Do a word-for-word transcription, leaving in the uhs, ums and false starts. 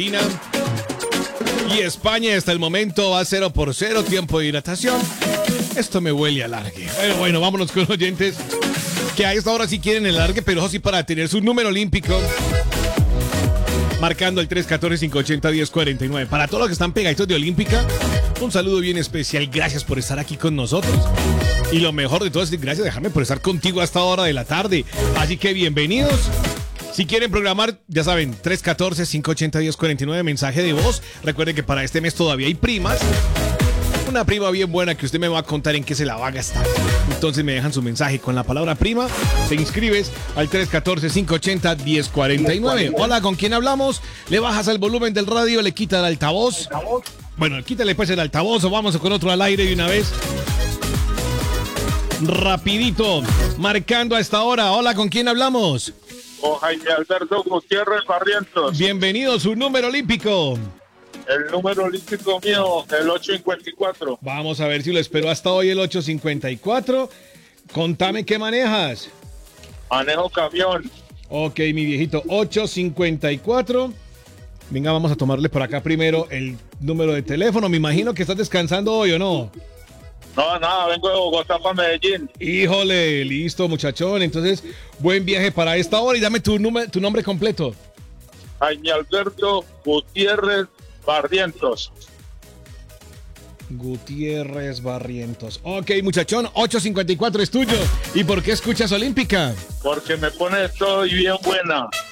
Y España hasta el momento va cero por cero, tiempo de hidratación. Esto me huele a alargue. Pero bueno, vámonos con los oyentes que a esta hora sí quieren el alargue, pero eso sí para tener su número olímpico. Marcando el tres uno cuatro, cinco ocho cero, uno cero cuatro nueve. Para todos los que están pegaditos de Olímpica, un saludo bien especial. Gracias por estar aquí con nosotros. Y lo mejor de todo es gracias, déjame por estar contigo a esta hora de la tarde. Así que bienvenidos. Si quieren programar, ya saben, tres uno cuatro, cinco ocho cero, uno cero cuatro nueve, mensaje de voz. Recuerden que para este mes todavía hay primas. Una prima bien buena que usted me va a contar en qué se la va a gastar. Entonces me dejan su mensaje con la palabra prima. Te inscribes al tres uno cuatro, cinco ocho cero, uno cero cuatro nueve. Hola, ¿con quién hablamos? Le bajas el volumen del radio, le quita el altavoz. Bueno, quítale pues el altavoz o vamos con otro al aire de una vez. Rapidito, marcando a esta hora. Hola, ¿con quién hablamos? Con Jaime Alberto Gutiérrez Barrientos. Bienvenido, su número olímpico. El número olímpico mío, el ocho cincuenta y cuatro. Vamos a ver si lo espero hasta hoy, el ocho cincuenta y cuatro. Contame qué manejas. Manejo camión. Ok, mi viejito, ocho cincuenta y cuatro. Venga, vamos a tomarle por acá primero el número de teléfono. Me imagino que estás descansando hoy, ¿o no? No, nada, vengo de Bogotá para Medellín. Híjole, listo, muchachón. Entonces, buen viaje para esta hora y dame tu, número, tu nombre completo. Jaime Alberto Gutiérrez Barrientos. Gutiérrez Barrientos. Ok, muchachón, ocho cincuenta y cuatro es tuyo. ¿Y por qué escuchas Olímpica? Porque me pone todo y bien buena.